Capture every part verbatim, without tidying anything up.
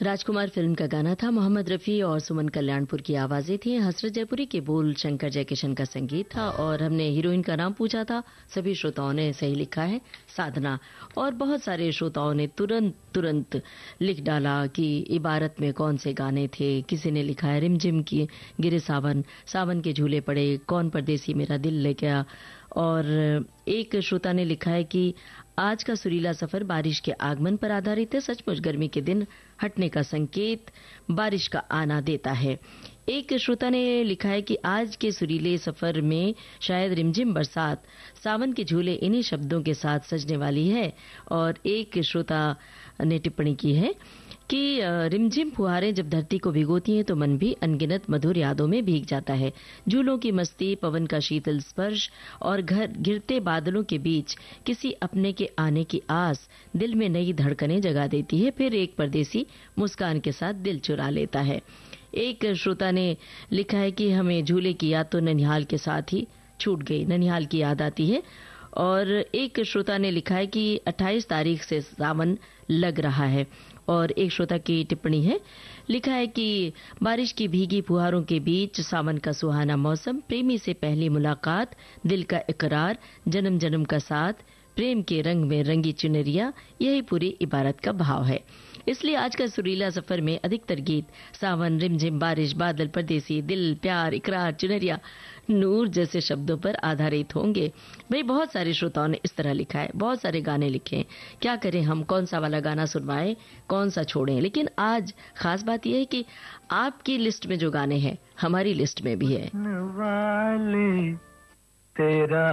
राजकुमार film का गाना था। मोहम्मद रफ़ी और सुमन कल्याणपुर की आवाजें थी। हसरत जयपुरी के बोल शंकर जयकिशन का संगीत था और हमने हीरोइन का नाम पूछा था। सभी श्रोताओं ने सही लिखा है, साधना। और बहुत सारे श्रोताओं ने तुरंत तुरंत लिख डाला कि इबारत में कौन से गाने थे। किसी ने लिखा है रिमझिम की गिरे सावन, सावन के झूले पड़े, कौन परदेसी मेरा दिल ले गया। और एक श्रोता ने लिखा है कि आज का सुरीला सफर बारिश के आगमन पर आधारित है। सचमुच गर्मी के दिन हटने का संकेत बारिश का आना देता है। एक श्रोता ने लिखा है कि आज के सुरीले सफर में शायद रिमझिम बरसात, सावन के झूले इन्हीं शब्दों के साथ सजने वाली है। और एक श्रोता ने टिप्पणी की है कि रिमझिम फुहारें जब धरती को भिगोती हैं तो मन भी अनगिनत मधुर यादों में भीग जाता है। झूलों की मस्ती, पवन का शीतल स्पर्श और घर गिरते बादलों के बीच किसी अपने के आने की आस दिल में नई धड़कनें जगा देती है। फिर एक परदेसी मुस्कान के साथ दिल चुरा लेता है। एक श्रोता ने लिखा है कि हमें झूले की याद तो ननिहाल के साथ ही छूट गई, ननिहाल की याद आती है। और एक श्रोता ने लिखा है कि अट्ठाईस तारीख से सावन लग रहा है। और एक श्रोता की टिप्पणी है, लिखा है कि बारिश की भीगी फुहारों के बीच सावन का सुहाना मौसम, प्रेमी से पहली मुलाकात, दिल का इकरार, जन्म जन्म का साथ, प्रेम के रंग में रंगी चुनरिया, यही पूरी इबारत का भाव है। इसलिए आज का सुरीला सफर में अधिकतर गीत सावन, रिमझिम, बारिश, बादल, परदेसी, दिल, प्यार, इकरार, चुनरिया, नूर जैसे शब्दों पर आधारित होंगे। भाई बहुत सारे श्रोताओं ने इस तरह लिखा है, बहुत सारे गाने लिखे हैं। क्या करें हम, कौन सा वाला गाना सुनवाएं, कौन सा छोड़ें। लेकिन आज खास बात यह है कि आपकी लिस्ट में जो गाने हैं हमारी लिस्ट में भी है। वाले तेरा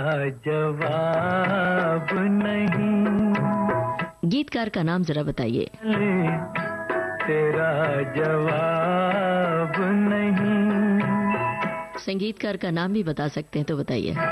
जवाब नहीं। गीतकार का नाम जरा बताइए। तेरा जवाब नहीं। संगीतकार का नाम भी बता सकते हैं तो बताइए।